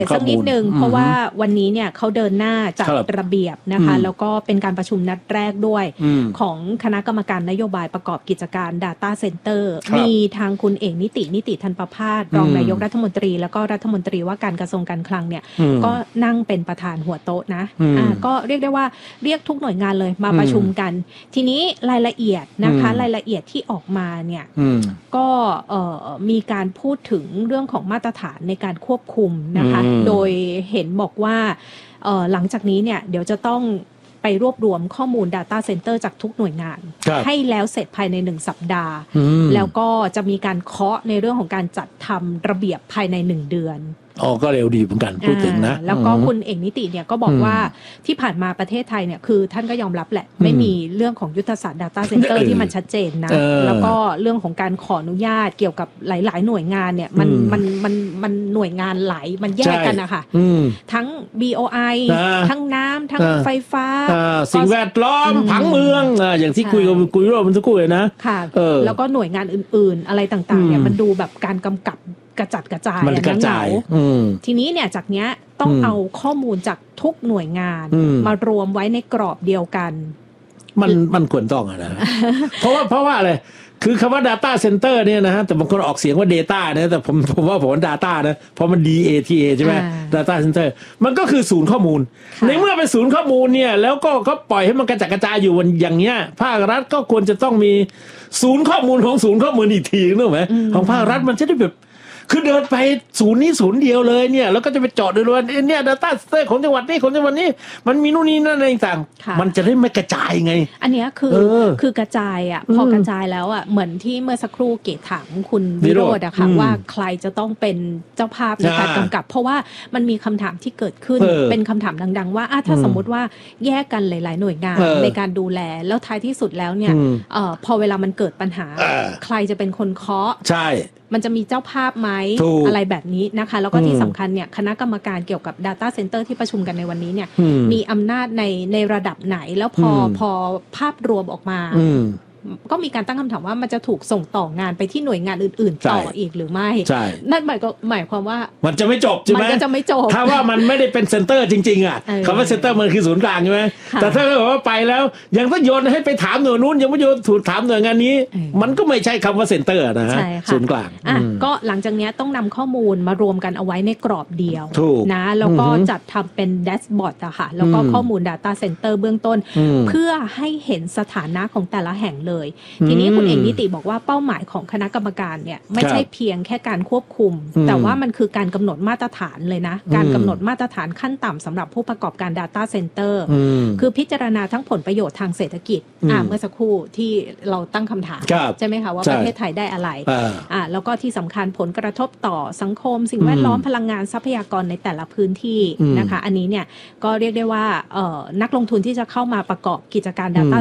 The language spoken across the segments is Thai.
สักนิดนึงเพราะว่าวันนี้เนี่ยเขาเดินหน้าจัดระเบียบนะคะแล้วก็เป็นการประชุมนัดแรกด้วยของคณะกรรมการนโยบายประกอบกิจการ Data Center มีทางคุณเอกนิติธันประภาสรองนายกรัฐมนตรีแล้วก็รัฐมนตรีว่าการกระทรวงการคลังเนี่ยก็นั่งเป็นประธานหัวโต๊ะนะก็เรียกได้ว่าเรียกทุกหน่วยงานเลยมาประชุมกันทีนี้รายละเอียดนะคะรายละเอียดที่ออกมาเนี่ยก็มีการพูดถึงเรื่องของมาตรฐานในการควบคุมนะคะโดยเห็นบอกว่าหลังจากนี้เนี่ยเดี๋ยวจะต้องไปรวบรวมข้อมูล Data Center จากทุกหน่วยงานให้แล้วเสร็จภายใน1สัปดาห์แล้วก็จะมีการเคาะในเรื่องของการจัดทำระเบียบภายใน1เดือนก็เร็วดีเหมือนกันพูดถึงนะแล้วก็คุณเอกนิติเนี่ยก็บอกว่าที่ผ่านมาประเทศไทยเนี่ยคือท่านก็ยอมรับแหละไม่มีเรื่องของยุทธศาสตร์ Data Center ที่มันชัดเจนนะแล้วก็เรื่องของการขออนุญาตเกี่ยวกับหลายๆหน่วยงานเนี่ยมันหน่วยงานหลายมันแยกกันนะคะทั้ง BOI ทั้งน้ำทั้งไฟฟ้าสิ่งแวดล้อมผังเมืองอย่างที่คุยร่วมมันสักครู่เลยนะค่ะแล้วก็หน่วยงานอื่นๆอะไรต่างๆเนี่ยมันดูแบบการกำกับกระจัดกระจายมันกระจายทีนี้เนี่ยจากเนี้ยต้องเอาข้อมูลจากทุกหน่วยงานมารวมไว้ในกรอบเดียวกันมันควรต้องนะ เพราะว่าอะไรคือคำว่า data center เนี่ยนะฮะแต่บางคนออกเสียงว่า data นะแต่ผมว่าdata นะเพราะมัน DATA ใช่ไหม data center มันก็คือศูนย์ข้อมูลในเมื่อเป็นศูนย์ข้อมูลเนี่ยแล้วก็ปล่อยให้มันกระจัดกระจายอยู่อย่างเงี้ยภาครัฐก็ควรจะต้องมีศูนย์ข้อมูลของศูนย์ข้อมูลอีกทีนึกไหมของภาครัฐมันจะได้แบบคือเดินไปศูนย์นี้ศูนย์เดียวเลยเนี่ยแล้วก็จะไปเจาะดูว่าเนี่ย data center ของจังหวัดนี้ของจังหวัดนี้มันมีนู่นนี่นั่นอะไรต่างมันจะได้ไม่กระจายไงอันนี้คือกระจายอ่ะพอกระจายแล้วอ่ะเหมือนที่เมื่อสักครู่เกตถามคุณวิโรจน์อะค่ะว่าใครจะต้องเป็นเจ้าภาพในการกำกับเพราะว่ามันมีคำถามที่เกิดขึ้นเป็นคำถามดังๆว่าถ้าสมมติว่าแยกกันหลายๆหน่วยงานในการดูแลแล้วท้ายที่สุดแล้วเนี่ยพอเวลามันเกิดปัญหาใครจะเป็นคนเคาะใช่มันจะมีเจ้าภาพไหมอะไรแบบนี้นะคะแล้วก็ที่สำคัญเนี่ยคณะกรรมการเกี่ยวกับ Data Center ที่ประชุมกันในวันนี้เนี่ยมีอำนาจในระดับไหนแล้วพอภาพรวมออกมาก็มีการตั้งคำถามว่ามันจะถูกส่งต่องานไปที่หน่วยงานอื่นๆต่ออีกหรือไม่นั่นหมายความว่ามันจะไม่จบใช่ไหมมันก็จะไม่จบถ้าว่ามันไม่ได้เป็นเซ็นเตอร์จริงๆอ่ะคำว่าเซ็นเตอร์มันคือศูนย์กลางใช่ไหมแต่ถ้าบอกว่าไปแล้วยังต้องโยนให้ไปถามหน่วยนู้นยังไม่โยนถูกถามหน่วยงานนี้มันก็ไม่ใช่คำว่าเซ็นเตอร์นะฮะศูนย์กลางก็หลังจากนี้ต้องนำข้อมูลมารวมกันเอาไว้ในกรอบเดียวนะแล้วก็จัดทำเป็นแดชบอร์ดอะค่ะแล้วก็ข้อมูล Data Center เบื้องต้นเพื่อให้เห็นสถานะของแต่ละแห่งเลยทีนี้คุณเอกนิติบอกว่าเป้าหมายของคณะกรรมการเนี่ยไม่ใช่เพียงแค่การควบคุมแต่ว่ามันคือการกำหนดมาตรฐานเลยนะการกำหนดมาตรฐานขั้นต่ำสำหรับผู้ประกอบการ Data Center คือพิจารณาทั้งผลประโยชน์ทางเศรษฐกิจเมื่อสักครู่ที่เราตั้งคำถามใช่ไหมคะว่าประเทศไทยได้อะไรแล้วก็ที่สำคัญผลกระทบต่อสังคมสิ่งแวดล้อมพลังงานทรัพยากรในแต่ละพื้นที่นะคะอันนี้เนี่ยก็เรียกได้ว่านักลงทุนที่จะเข้ามาประกอบกิจการ Data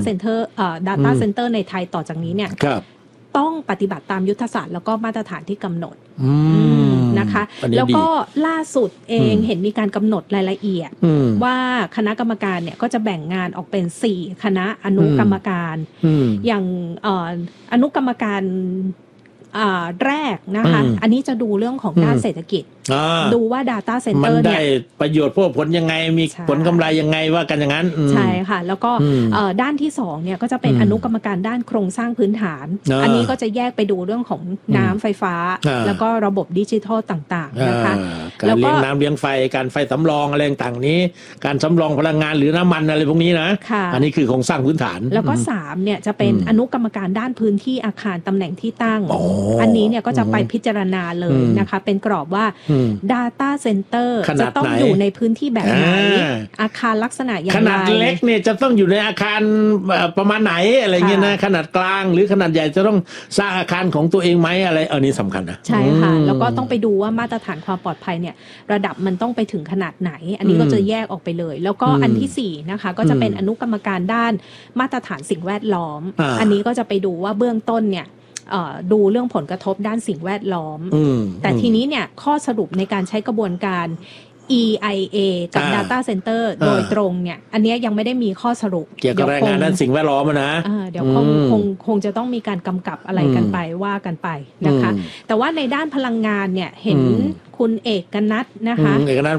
Center ในไทยต่อจากนี้เนี่ยต้องปฏิบัติตามยุทธศาสตร์แล้วก็มาตรฐานที่กำหนดนะคะแล้วก็ล่าสุดเองเห็นมีการกำหนดรายละเอียดว่าคณะกรรมการเนี่ยก็จะแบ่งงานออกเป็น4คณะอนุกรรมการอย่างอนุกรรมการแรกนะคะอันนี้จะดูเรื่องของด้านเศรษฐกิจดูว่า Data Center เนี่ยมันได้ประโยชน์ผลยังไงมีผลกำไรยังไงว่ากันอย่างนั้นใช่ค่ะแล้วก็ด้านที่2เนี่ยก็จะเป็นอนุกรรมการด้านโครงสร้างพื้นฐานอันนี้ก็จะแยกไปดูเรื่องของน้ำไฟฟ้าแล้วก็ระบบดิจิทัลต่างๆนะคะการเลี้ยงน้ำเลี้ยงไฟการไฟสำรองอะไรต่างๆนี้การสำรองพลังงานหรือน้ำมันอะไรพวกนี้นะอันนี้คือโครงสร้างพื้นฐานแล้วก็3เนี่ยจะเป็นอนุกรรมการด้านพื้นที่อาคารตำแหน่งที่ตั้งอันนี้เนี่ยก็จะไปพิจารณาเลยนะคะเป็นกรอบว่า Data Center จะต้องอยู่ในพื้นที่แบบไหนอาคารลักษณะอย่างไรขนาดเล็กเนี่ยจะต้องอยู่ในอาคารประมาณไหนอะไรเงี้ยนะขนาดกลางหรือขนาดใหญ่จะต้องสร้างอาคารของตัวเองไหมอะไรอันนี้สำคัญนะใช่ค่ะแล้วก็ต้องไปดูว่ามาตรฐานความปลอดภัยเนี่ยระดับมันต้องไปถึงขนาดไหนอันนี้ก็จะแยกออกไปเลยแล้วก็อันที่4นะคะก็จะเป็นอนุกรรมการด้านมาตรฐานสิ่งแวดล้อมอันนี้ก็จะไปดูว่าเบื้องต้นเนี่ยดูเรื่องผลกระทบด้านสิ่งแวดล้อมแต่ทีนี้เนี่ยข้อสรุปในการใช้กระบวนการ EIA กับ Data Center โดยตรงเนี่ยอันนี้ยังไม่ได้มีข้อสรุปเกี่ยวกับรายงานด้านสิ่งแวดล้อมนะเดี๋ยวคงจะต้องมีการกำกับอะไรกันไปว่ากันไปนะคะแต่ว่าในด้านพลังงานเนี่ยเห็นคุณเอกนัทนะคะเอกนัท